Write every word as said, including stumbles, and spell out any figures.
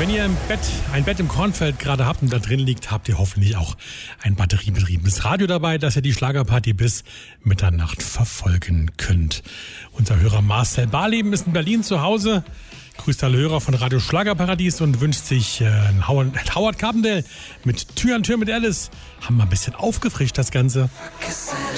Wenn ihr im Bett, ein Bett im Kornfeld gerade habt und da drin liegt, habt ihr hoffentlich auch ein batteriebetriebenes Radio dabei, dass ihr die Schlagerparty bis Mitternacht verfolgen könnt. Unser Hörer Marcel Barleben ist in Berlin zu Hause. Grüßt alle Hörer von Radio Schlagerparadies und wünscht sich äh, einen Howard, Howard Carpendale mit Tür an Tür mit Alice. Haben wir ein bisschen aufgefrischt, das Ganze.